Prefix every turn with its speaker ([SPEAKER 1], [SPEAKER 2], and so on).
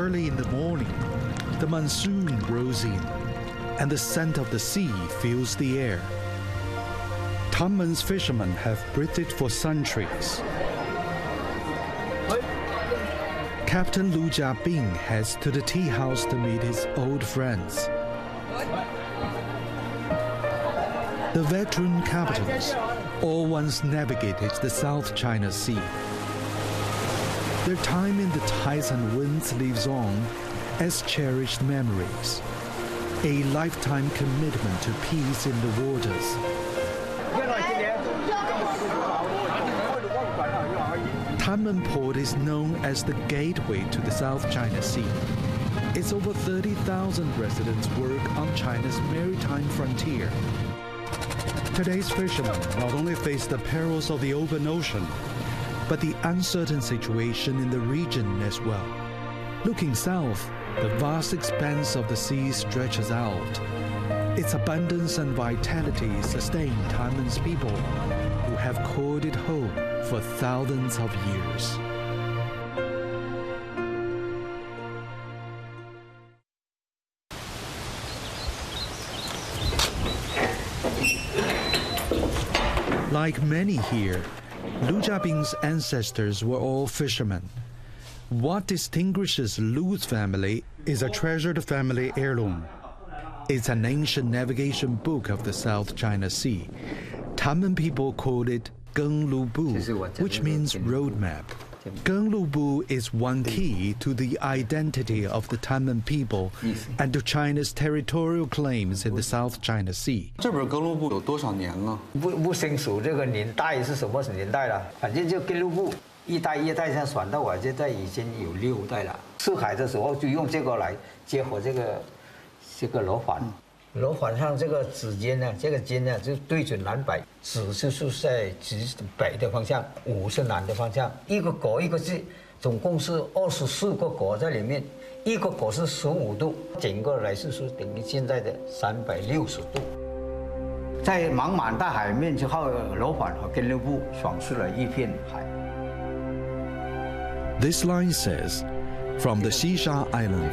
[SPEAKER 1] Early in the morning, the monsoon rolls in, and the scent of the sea fills the air. Tunmen's fishermen have breathed for centuries. Captain Lu Jiabing heads to the tea house to meet his old friends. The veteran captains all once navigated the South China Sea. Their time in the tides and winds lives on as cherished memories, a lifetime commitment to peace in the waters. Tunmen Port is known as the gateway to the South China Sea. Its over 30,000 residents work on China's maritime frontier. Today's fishermen not only face the perils of the open ocean, but the uncertain situation in the region as well. Looking south, the vast expanse of the sea stretches out. Its abundance and vitality sustain Tunmen's people, who have called it home for thousands of years. Like many here, Lu Jiabing's ancestors were all fishermen. What distinguishes Lu's family is a treasured family heirloom. It's an ancient navigation book of the South China Sea. Tunmen people called it Geng Lu Bu, which means roadmap. Geng Lu Bu is one key to the identity of the Tunmen people and to China's territorial claims in the South China Sea.
[SPEAKER 2] 这本根路部有多少年了？
[SPEAKER 3] 不清楚这个年代是什么年代了，反正就根路部一代一代这样传到我这代已经有6代了。出海的时候就用这个来结合这个螺环。螺环上这个指尖呢，这个尖呢就对准南北，指就是在指北的方向，午是南的方向。一个国一个字，总共是24个国在里面，一个国是15度，整个来是等于现在的360度。在茫茫大海面之后，螺环和根路部爽出了一片海。
[SPEAKER 1] This line says, from the Xisha Islands